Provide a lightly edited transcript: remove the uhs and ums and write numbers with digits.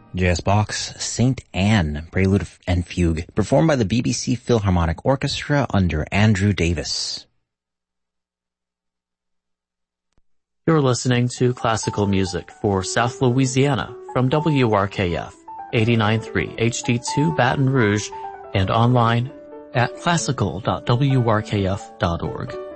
J.S. Bach's Saint Anne, Prelude and Fugue, performed by the BBC Philharmonic Orchestra under Andrew Davis. You're listening to classical music for South Louisiana from WRKF 89.3 HD2 Baton Rouge and online at classical.wrkf.org.